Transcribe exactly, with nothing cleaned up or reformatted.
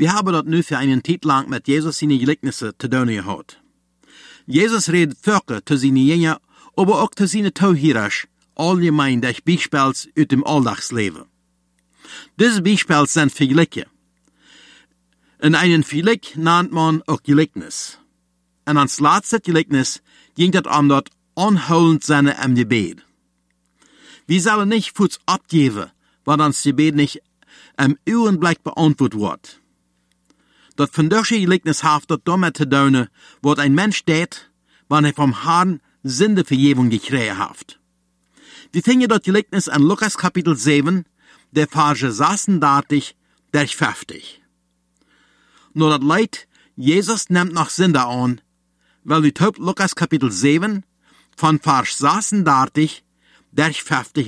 Wir haben dort nu für einen Zeit lang mit Jesus seine Gleichnisse zu tun gehabt. Jesus redet Völker zu seinen Jüngern, aber auch zu seinen Zuhörern, allgemein durch Beispiele aus dem Alltagsleben. Diese Beispiele sind Vergleiche. In einem Vergleich nennt man auch Gleichnis. Und ans letzte Gleichnis ging es um dort anholend seine im Gebet. Wir sollen nicht Fuß abgeben, weil uns Gebet nicht im Augenblick beantwortet wird. Das von solchen Gleichnis hat das damit zu tun, was ein Mensch tät, wenn er vom Herrn Sündevergebung gekriegt hat. Die Dinge dort Gleichnis in Lukas Kapitel sieben, der Verse sechsunddreißig durch fünfzig. Nur das Leid, Jesus nimmt noch Sünder an, weil die Lukas Kapitel sieben von Vers sechsunddreißig durch fünfzig